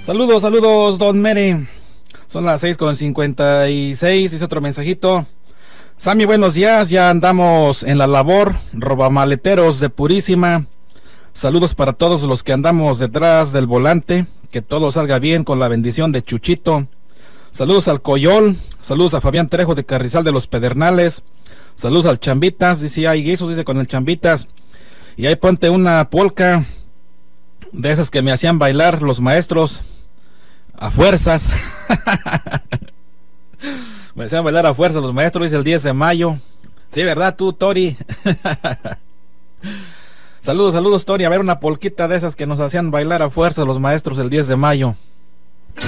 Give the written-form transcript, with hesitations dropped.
Saludos, saludos, don Mere. Son las 6:56, dice otro mensajito. Sammy, buenos días, ya andamos en la labor, robamaleteros de Purísima. Saludos para todos los que andamos detrás del volante, que todo salga bien con la bendición de Chuchito. Saludos al Coyol, saludos a Fabián Trejo de Carrizal de los Pedernales. Saludos al Chambitas, dice, ay, guisos, dice con el Chambitas. Y ahí ponte una polca de esas que me hacían bailar los maestros a fuerzas. Me hacían bailar a fuerzas los maestros, dice el 10 de mayo. Sí, ¿verdad tú, Tori? Saludos, saludos, Tori. A ver, una polquita de esas que nos hacían bailar a fuerzas los maestros el 10 de mayo.